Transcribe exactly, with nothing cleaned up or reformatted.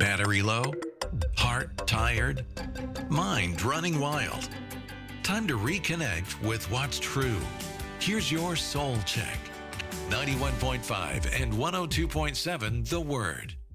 Battery low? Heart tired? Mind running wild? Time to reconnect with what's true. Here's your Soul Check. ninety-one point five and one oh two point seven The Word.